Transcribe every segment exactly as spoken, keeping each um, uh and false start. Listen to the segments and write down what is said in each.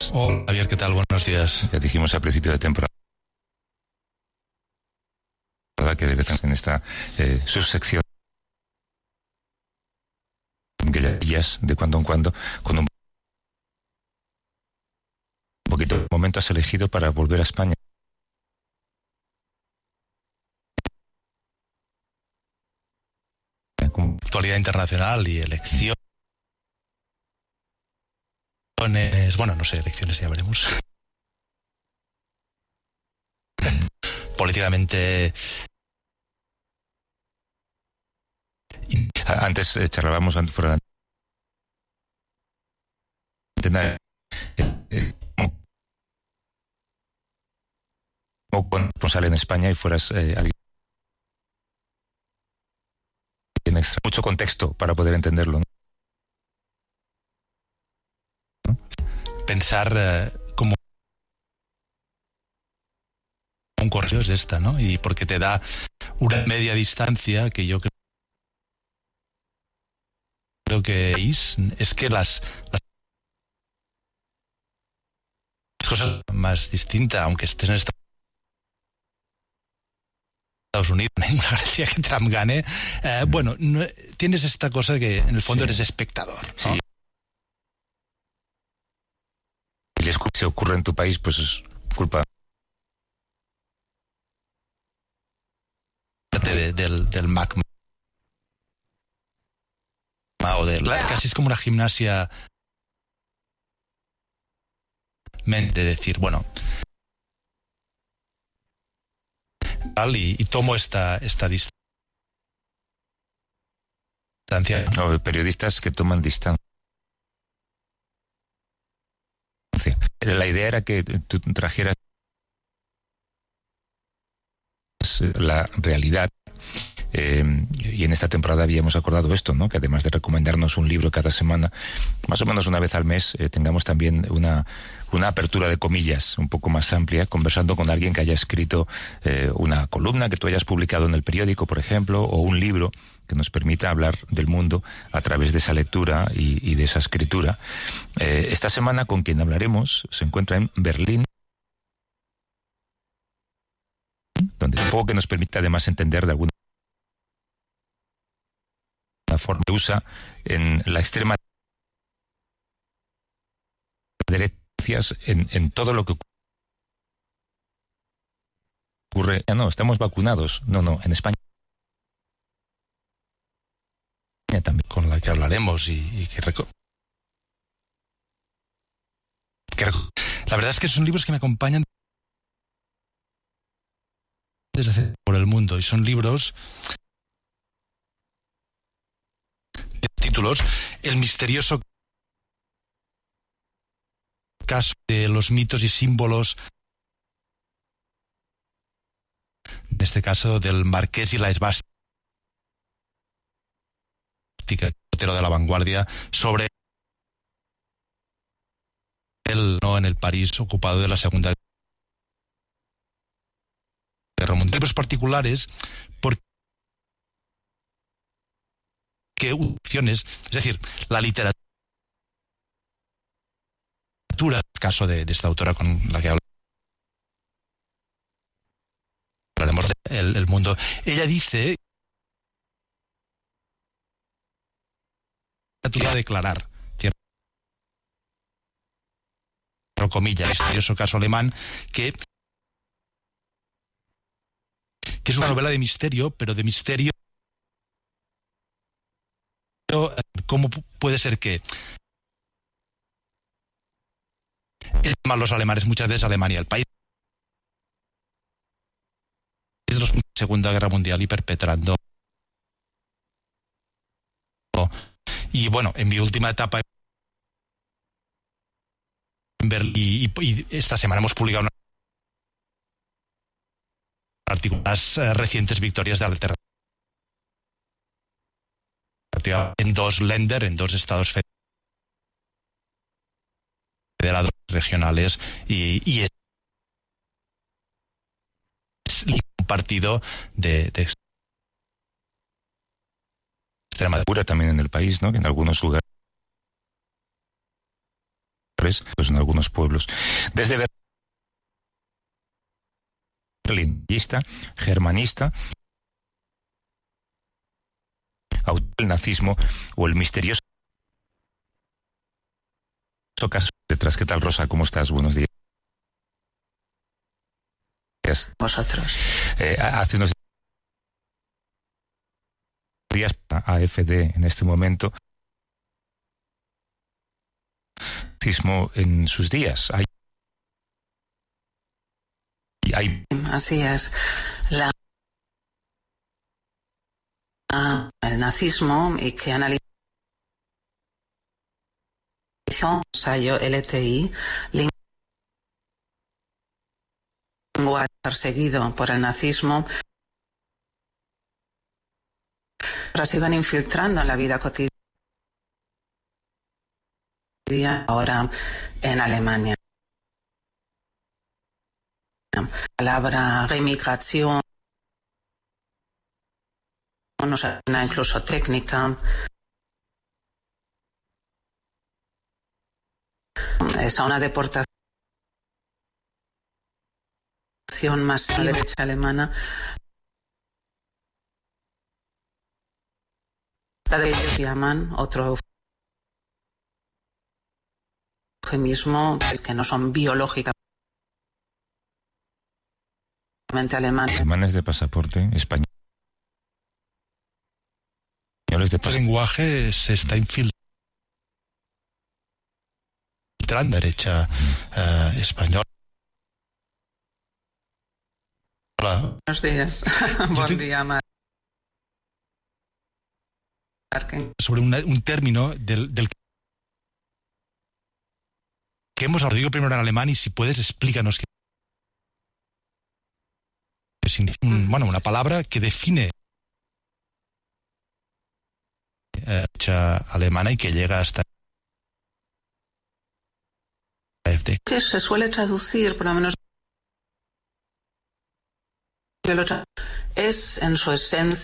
días. Hola, Javier, ¿qué tal? Buenos días. Ya dijimos al principio de temporada que de vez en esta eh, subsección que ya pillas de cuando en cuando con un poquito de momento has elegido para volver a España. Actualidad internacional y elecciones. Bueno, no sé, elecciones ya veremos. Políticamente. Antes eh, charlábamos fuera de la eh, eh, como corresponsal en España y fueras eh, alguien extra. Mucho contexto para poder entenderlo, ¿no? Pensar eh, como un correo es esta, ¿no? Y porque te da una media distancia que yo creo, creo que es, es que las, las cosas más distintas, aunque estés en Estados Unidos, no hay una gracia que Trump gane. Eh, bueno, no, tienes esta cosa que en el fondo sí. Eres espectador, ¿no? Sí. Si se ocurre en tu país, pues es culpa de, del, del magma o del, casi es como una gimnasia mente, decir, bueno, y, y tomo esta, esta distancia. No, periodistas que toman distancia. La idea era que tú trajeras la realidad. Eh, y en esta temporada habíamos acordado esto, ¿no? Que además de recomendarnos un libro cada semana, más o menos una vez al mes, eh, tengamos también una, una apertura de comillas un poco más amplia, conversando con alguien que haya escrito eh, una columna que tú hayas publicado en el periódico, por ejemplo, o un libro que nos permita hablar del mundo a través de esa lectura y, y de esa escritura. Eh, esta semana con quien hablaremos se encuentra en Berlín, donde un poco que nos permite además entender de alguna forma que usa en la extrema derecha en, en todo lo que ocurre. Ya no, estamos vacunados. No, no, en España también, con la que hablaremos y, y que, reco que reco la verdad es que son libros que me acompañan desde hace por el mundo y son libros de títulos: El misterioso caso de los mitos y símbolos, en este caso del Marqués y la esvástica, portero de La Vanguardia, sobre el no en el París ocupado de la Segunda Guerra Mundial. Libros particulares porque opciones, es decir, la literatura, el caso de, de esta autora con la que hablaremos del el mundo. Ella dice a declarar, cierro comillas, misterioso caso alemán, que, que es una novela de misterio, pero de misterio. ¿Cómo puede ser que los alemanes, muchas veces Alemania, el país de la Segunda Guerra Mundial y perpetrando? Y bueno, en mi última etapa en Berlín, y, y, y esta semana hemos publicado un artículo, las uh, recientes victorias de la alternativa en dos Länder, en dos estados federados regionales, y, y es un partido de, de extrema derecha también en el país, ¿no? Que en algunos lugares pues en algunos pueblos. Desde Berlín, germanista, autor del nazismo o el misterioso caso detrás. ¿Qué tal, Rosa? ¿Cómo estás? Buenos días. Vosotros. Eh, hace unos días, A F D en este momento, nazismo en sus días. Hay, hay... Así es. La, el nazismo, y que analiza ensayo L T I, lenguaje perseguido por el nazismo, ahora se iban infiltrando en la vida cotidiana ahora en Alemania. La palabra remigración, o sea, incluso técnica, es una deportación masiva de derecha alemana. La de ellos llaman otro eufemismo, es que no son biológicamente alemanes. Alemanes de pasaporte español. De el lenguaje se está infiltrando en derecha uh, española. Hola. Buenos días. Buen te... día, Mar. Sobre una, un término del, del que hemos hablado. Digo primero en alemán y si puedes explícanos qué significa. Mm. Bueno, una palabra que define derecha alemana y que llega hasta A F D. Que se suele traducir, por lo menos es en su esencia,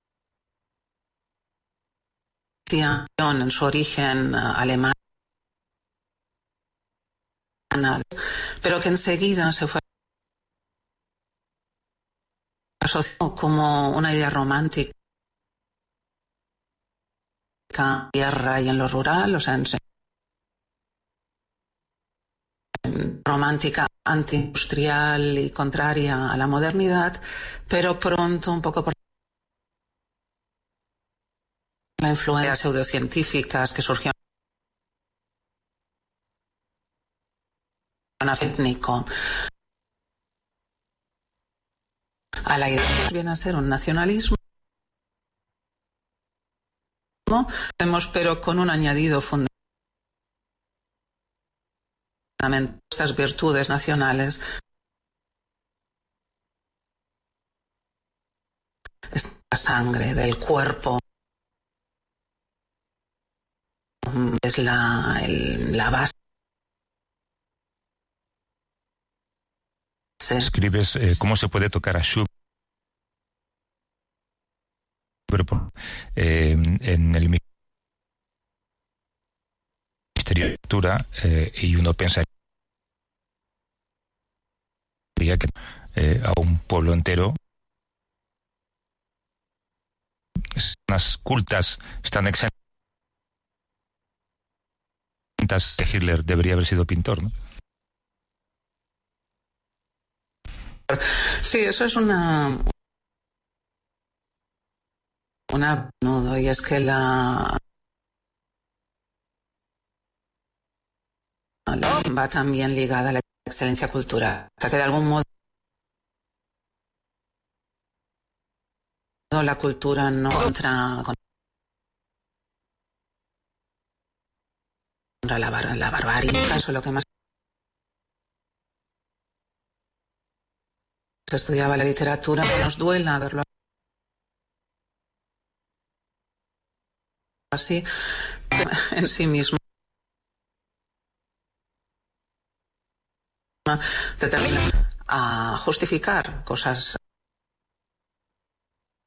en su origen alemán, pero que enseguida se fue asociado como una idea romántica, en tierra y en lo rural, o sea, en, en romántica antiindustrial y contraria a la modernidad, pero pronto un poco por la influencia pseudocientíficas que surgieron étnico a la idea viene a ser un nacionalismo, pero con un añadido fundamental, estas virtudes nacionales, esta sangre del cuerpo es la, el, la base. Escribes eh, cómo se puede tocar a Schubert eh, en el Ministerio de Cultura eh, y uno pensaría que eh, a un pueblo entero unas cultas están exentas. Hitler debería haber sido pintor, ¿no? Sí, eso es una una nudo, y es que la, la va también ligada a la excelencia cultural, o sea que de algún modo la cultura no contra, contra la, bar, la barbarie, eso es lo que más se estudiaba la literatura, que nos duela verlo así, en sí mismo determina a justificar cosas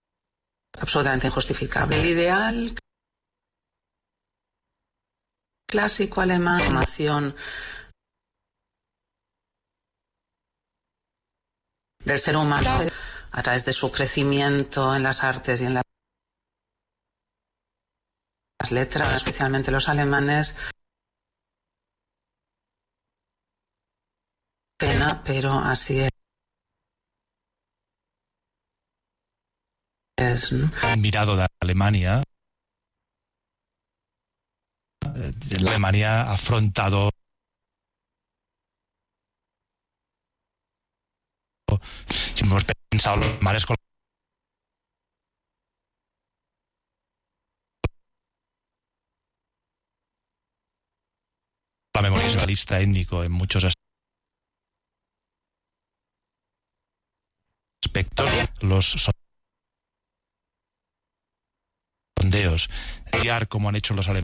absolutamente injustificables. El ideal clásico alemán, formación del ser humano a través de su crecimiento en las artes y en las letras, especialmente los alemanes. Pena, pero así es. es ¿no? Mirado de Alemania, de la Alemania ha afrontado si hemos pensado los alemanes con la memoria nacionalista étnico en muchos aspectos, los sondeos, estudiar como han hecho los alemanes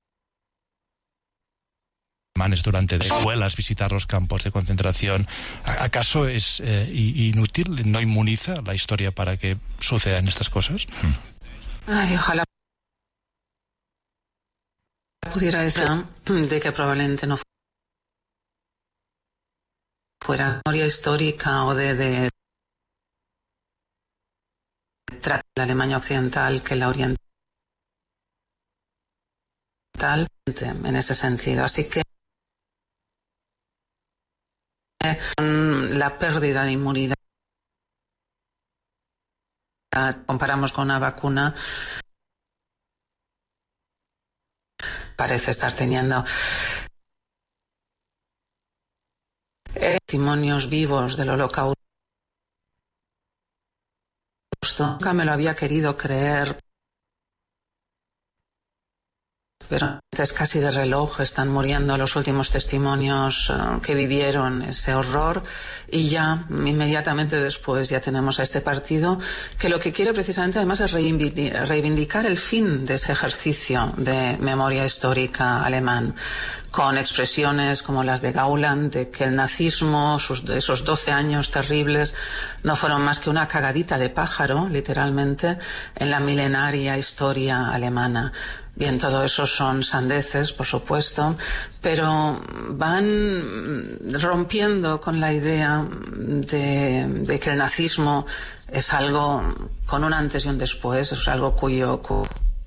durante escuelas, visitar los campos de concentración. ¿Acaso es eh, inútil, no inmuniza la historia para que sucedan estas cosas? Ay, ojalá pudiera decir de que probablemente no fuera memoria histórica o de, de tratar la Alemania occidental que la oriental en ese sentido. Así que la pérdida de inmunidad comparamos con una vacuna parece estar teniendo testimonios vivos del Holocausto. Nunca me lo había querido creer, pero es casi de reloj, están muriendo los últimos testimonios uh, que vivieron ese horror, y ya inmediatamente después ya tenemos a este partido que lo que quiere precisamente además es reivindicar el fin de ese ejercicio de memoria histórica alemán, con expresiones como las de Gauland, de que el nazismo, sus, esos doce años terribles, no fueron más que una cagadita de pájaro, literalmente, en la milenaria historia alemana. Bien, todo eso son sandeces, por supuesto, pero van rompiendo con la idea de, de que el nazismo es algo con un antes y un después, es algo cuyo... Cu,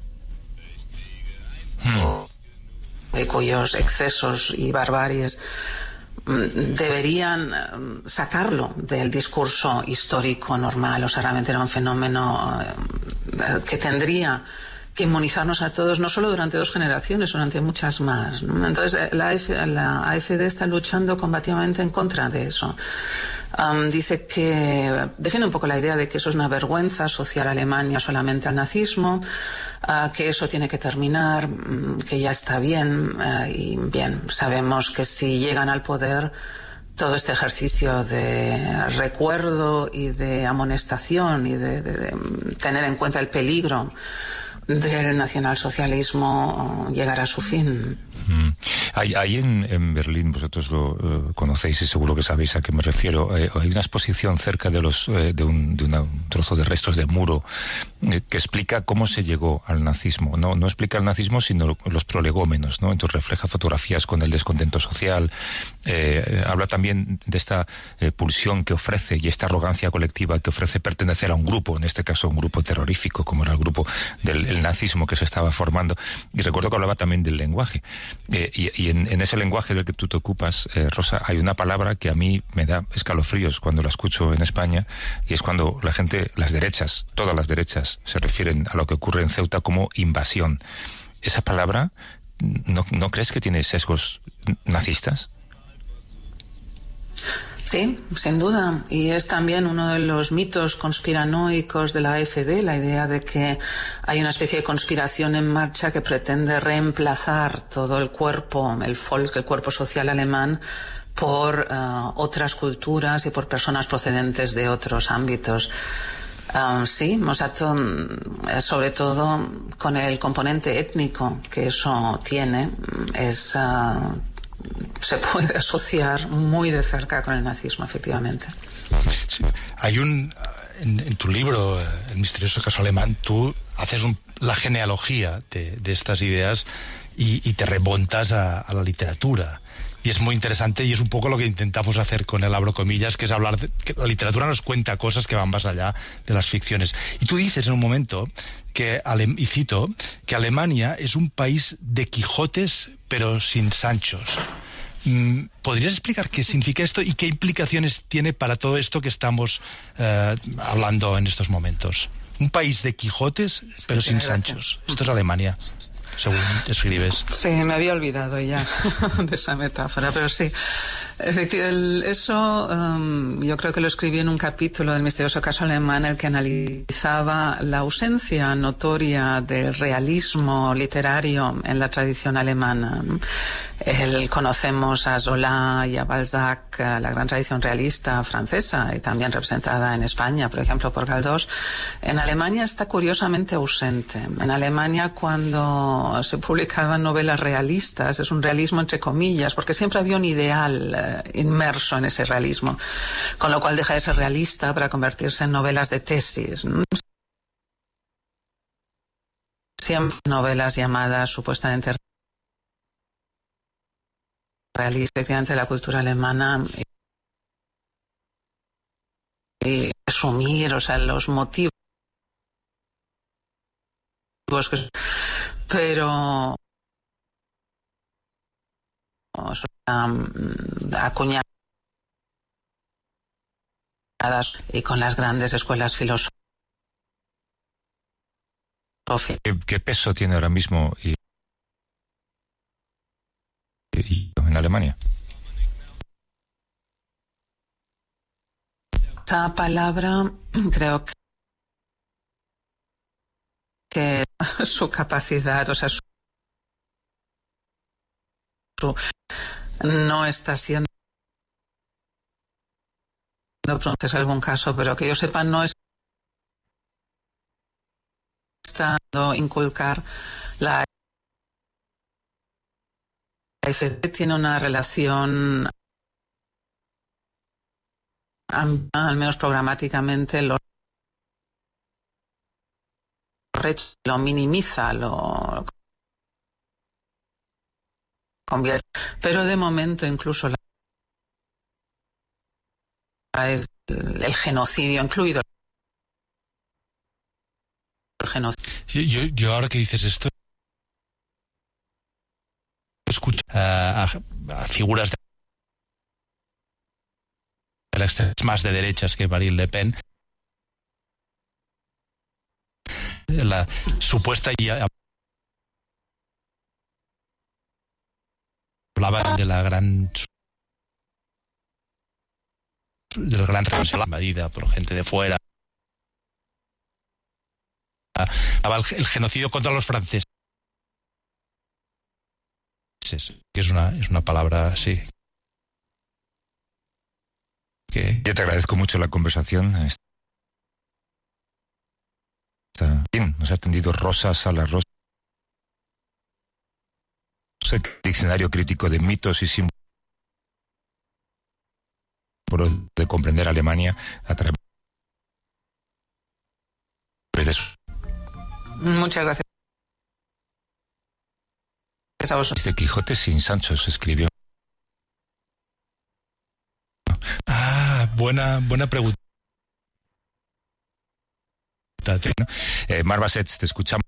hmm. de cuyos excesos y barbaries deberían sacarlo del discurso histórico normal. O sea, realmente era un fenómeno que tendría que inmunizarnos a todos, no solo durante dos generaciones, durante muchas más, ¿no? Entonces la, F, la A F D está luchando combativamente en contra de eso. Um, dice que defiende un poco la idea de que eso es una vergüenza asociar a Alemania solamente al nazismo, uh, que eso tiene que terminar, que ya está bien, uh, y bien, sabemos que si llegan al poder, todo este ejercicio de recuerdo y de amonestación y de, de, de tener en cuenta el peligro del nacionalsocialismo llegará a su fin. Mm. Hay, hay en, en Berlín, vosotros lo uh, conocéis y seguro que sabéis a qué me refiero, eh, hay una exposición cerca de los eh, de, un, de una, un trozo de restos de muro eh, que explica cómo se llegó al nazismo. No, no explica el nazismo, sino los prolegómenos, ¿no? Entonces refleja fotografías con el descontento social, eh, habla también de esta eh, pulsión que ofrece y esta arrogancia colectiva que ofrece pertenecer a un grupo, en este caso un grupo terrorífico, como era el grupo del el nazismo que se estaba formando. Y recuerdo que hablaba también del lenguaje. Eh, y y en, en ese lenguaje del que tú te ocupas, eh, Rosa, hay una palabra que a mí me da escalofríos cuando la escucho en España, y es cuando la gente, las derechas, todas las derechas, se refieren a lo que ocurre en Ceuta como invasión. ¿Esa palabra no, no crees que tiene sesgos nazistas? Sí, sin duda, y es también uno de los mitos conspiranoicos de la A F D, la idea de que hay una especie de conspiración en marcha que pretende reemplazar todo el cuerpo, el Volk, el cuerpo social alemán, por uh, otras culturas y por personas procedentes de otros ámbitos. Uh, sí, o sea, to, sobre todo con el componente étnico que eso tiene, es... Uh, se puede asociar muy de cerca con el nazismo, efectivamente. Sí. Hay un en, en tu libro, El misterioso caso alemán, tú haces un, la genealogía de, de estas ideas y, y te remontas a, a la literatura. Y es muy interesante y es un poco lo que intentamos hacer con el abro comillas, que es hablar de que la literatura nos cuenta cosas que van más allá de las ficciones. Y tú dices en un momento que, y cito, que Alemania es un país de Quijotes pero sin Sanchos. ¿Podrías explicar qué significa esto y qué implicaciones tiene para todo esto que estamos eh, hablando en estos momentos? Un país de Quijotes pero sin Sanchos. Esto es Alemania, según escribes. Sí, me había olvidado ya de esa metáfora, pero sí. Efectivamente, eso um, yo creo que lo escribí en un capítulo del misterioso caso alemán, el que analizaba la ausencia notoria del realismo literario en la tradición alemana. El, conocemos a Zola y a Balzac, la gran tradición realista francesa y también representada en España, por ejemplo, por Galdós. En Alemania está curiosamente ausente. En Alemania, cuando se publicaban novelas realistas, es un realismo entre comillas, porque siempre había un ideal eh, inmerso en ese realismo, con lo cual deja de ser realista para convertirse en novelas de tesis. Siempre novelas llamadas supuestamente realistas. Efectivamente, la cultura alemana y asumir, o sea, los motivos que, pero um, acuñadas y con las grandes escuelas filosóficas. ¿Qué, qué peso tiene ahora mismo y, y en Alemania? Esa palabra creo que, que su capacidad, o sea, su, su, no está siendo pronunciado en algún caso, pero que yo sepa no está inculcar la F D tiene una relación al menos programáticamente lo lo minimiza, lo convierte, pero de momento incluso la, el, el genocidio incluido el genocidio. Yo, yo ahora que dices esto escucho a, a, a figuras de la extrema más de derechas que Marine Le Pen, la supuesta y hablaba de la gran del gran revolución invadida por gente de fuera, el, el genocidio contra los franceses, que es una es una palabra así. Que... Yo te agradezco mucho la conversación. Está bien, nos ha atendido Rosa Sala Rosa, diccionario crítico de mitos y símbolos de comprender Alemania a través de su... Muchas gracias a vosotros. Dice Quijote sin Sancho se escribió. Ah, buena, buena pregunta. Eh, Mar Bassets, te escuchamos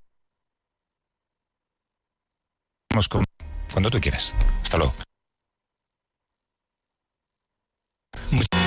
con... cuando tú quieras. Hasta luego. Muchas